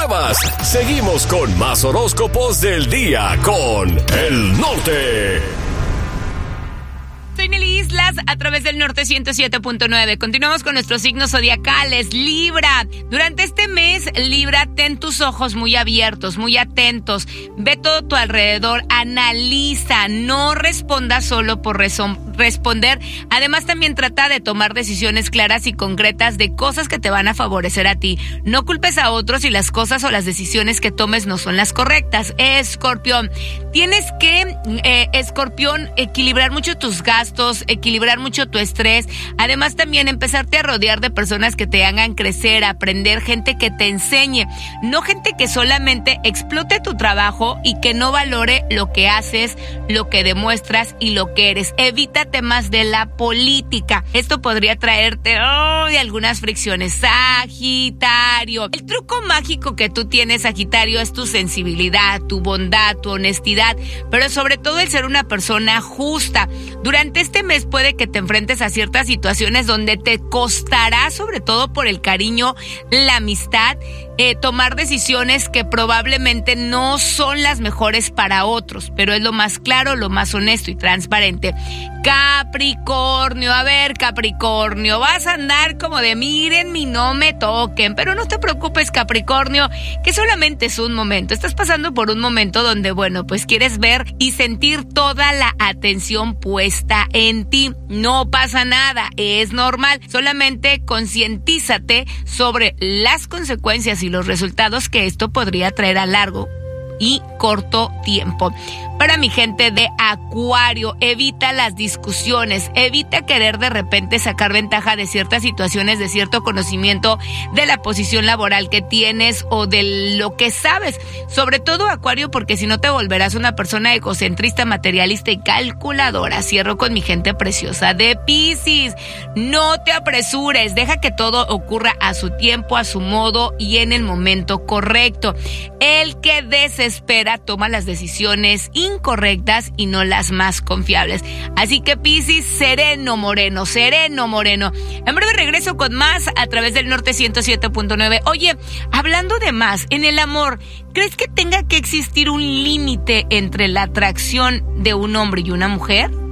muevas. Seguimos con más horóscopos del día con El Norte. Soy Nelly Islas a través del Norte 107.9. Continuamos con nuestros signos zodiacales. Libra, durante este mes, Libra, ten tus ojos muy abiertos, muy atentos. Ve todo tu alrededor, analiza, no respondas solo por responder. Además, también trata de tomar decisiones claras y concretas de cosas que te van a favorecer a ti. No culpes a otros si las cosas o las decisiones que tomes no son las correctas. Escorpión, tienes que, Escorpión, equilibrar mucho tus gastos, equilibrar mucho tu estrés. Además, también empezarte a rodear de personas que te hagan crecer, aprender, gente que te enseñe, no gente que solamente explote tu trabajo y que no valore lo que haces, lo que demuestras y lo que eres. Evita temas de la política. Esto podría traerte algunas fricciones. Sagitario, el truco mágico que tú tienes, Sagitario, es tu sensibilidad, tu bondad, tu honestidad, pero sobre todo el ser una persona justa. Durante este mes puede que te enfrentes a ciertas situaciones donde te costará, sobre todo por el cariño, la amistad, tomar decisiones que probablemente no son las mejores para otros, pero es lo más claro, lo más honesto y transparente. Capricornio, a ver, Capricornio, vas a andar como de mírenme y no me toquen, pero no te preocupes, Capricornio, que solamente es un momento. Estás pasando por un momento donde, bueno, pues quieres ver y sentir toda la atención puesta en ti. No pasa nada, es normal. Solamente concientízate sobre las consecuencias y los resultados que esto podría traer a largo y corto tiempo. Para mi gente de Acuario, evita las discusiones, evita querer de repente sacar ventaja de ciertas situaciones, de cierto conocimiento de la posición laboral que tienes o de lo que sabes. Sobre todo, Acuario, porque si no te volverás una persona egocentrista, materialista y calculadora. Cierro con mi gente preciosa de Piscis. No te apresures, deja que todo ocurra a su tiempo, a su modo y en el momento correcto. El que desespera toma las decisiones incorrectas y no las más confiables. Así que Piscis, sereno moreno, sereno moreno. En breve regreso con más a través del Norte 107.9. Oye, hablando de más, en el amor, ¿crees que tenga que existir un límite entre la atracción de un hombre y una mujer?